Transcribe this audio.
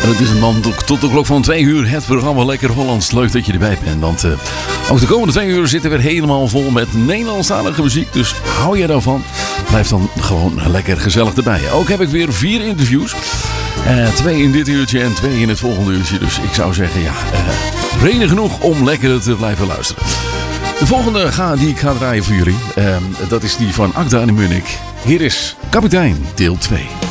En het is een dan tot de klok van 2 uur het programma Lekker Hollands. Leuk dat je erbij bent, want ook de komende 2 uur zitten weer helemaal vol met Nederlandstalige muziek. Dus hou je daarvan, blijf dan gewoon lekker gezellig erbij. Ook heb ik weer 4 interviews. 2 in dit uurtje en 2 in het volgende uurtje. Dus ik zou zeggen, reden genoeg om lekker te blijven luisteren. De volgende die ik ga draaien voor jullie, dat is die van Akda en Munnik. Hier is Kapitein deel 2.